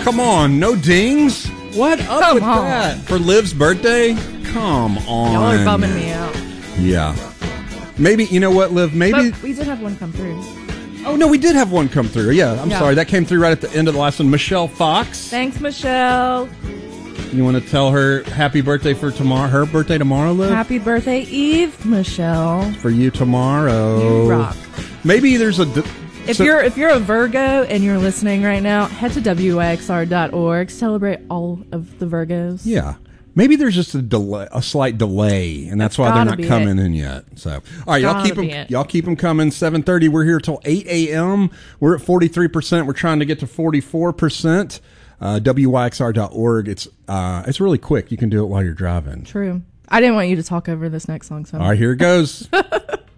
Come on, no dings. What up Come with on. that? For Liv's birthday? Come on. Y'all are bumming me out. Yeah. Maybe, you know what, Liv? Maybe. But we did have one come through. Oh, no, we did have one come through. Yeah, I'm Yeah. sorry. That came through right at the end of the last one. Michelle Fox. Thanks, Michelle. You want to tell her happy birthday for tomorrow? Her birthday tomorrow, Liv? Happy birthday, Eve, Michelle. For you tomorrow. You rock. Maybe there's a... If you're a Virgo and you're listening right now, head to WXR.org. Celebrate all of the Virgos. Yeah. Maybe there's just a slight delay, and that's why they're gotta not be coming in yet. So, all right, Gotta be it. y'all keep them coming. 7:30. We're here till 8 a.m. We're at 43%. We're trying to get to 44%. WYXR.org. It's really quick. You can do it while you're driving. True. I didn't want you to talk over this next song. So All right, here it goes.